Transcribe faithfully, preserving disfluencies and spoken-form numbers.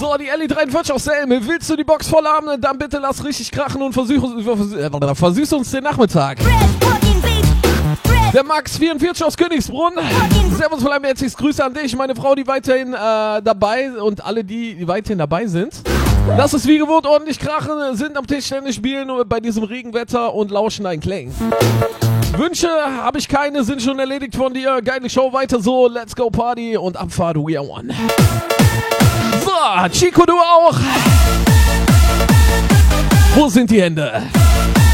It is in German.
So, die Ellie dreiundvierzig aus Selm. Willst du die Box voll haben? Dann bitte lass richtig krachen und versüß, äh, versüß uns den Nachmittag. Der Max vierundvierzig aus Königsbrunn. Servus von einem herzliches Grüße an dich, meine Frau, die weiterhin äh, dabei und alle, die, die weiterhin dabei sind. Lass es wie gewohnt ordentlich krachen, sind am Tischtennis spielen bei diesem Regenwetter und lauschen ein Klang. Wünsche habe ich keine, sind schon erledigt von dir. Geile Show, weiter so. Let's go Party und Abfahrt, we are one. So, Chico, du auch. Wo sind die Hände?